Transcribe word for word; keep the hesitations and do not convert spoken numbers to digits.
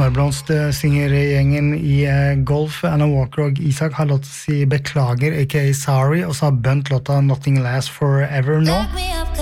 Sommerblomst synger gjengen i Golf, Anna Walker og Isak har låt å si beklager, aka sorry, og så har Bunt låta Nothing Lasts Forever nå.